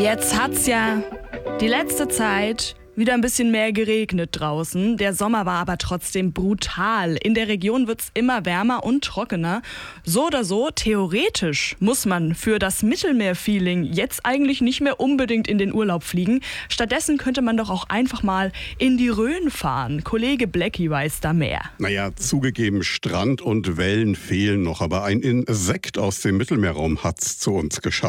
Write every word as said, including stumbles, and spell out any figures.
Jetzt hat's ja die letzte Zeit wieder ein bisschen mehr geregnet draußen. Der Sommer war aber trotzdem brutal. In der Region wird's immer wärmer und trockener. So oder so, theoretisch muss man für das Mittelmeer-Feeling jetzt eigentlich nicht mehr unbedingt in den Urlaub fliegen. Stattdessen könnte man doch auch einfach mal in die Rhön fahren. Kollege Blackie weiß da mehr. Naja, zugegeben, Strand und Wellen fehlen noch, aber ein Insekt aus dem Mittelmeerraum hat's zu uns geschafft.